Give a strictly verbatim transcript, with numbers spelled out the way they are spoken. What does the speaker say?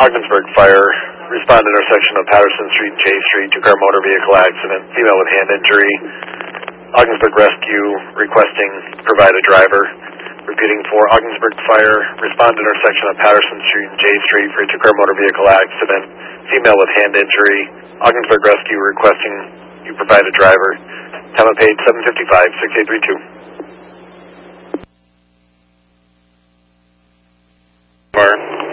Ogdensburg Fire, respond intersection of Patterson Street and J Street, two-car motor vehicle accident, female with hand injury. Ogdensburg Rescue requesting provide a driver. Repeating for Ogdensburg Fire, respond intersection of Patterson Street and J Street for a two-car motor vehicle accident, female with hand injury. Ogdensburg Rescue requesting you provide a driver. Time of page seven fifty-five, six eight three two. Bar.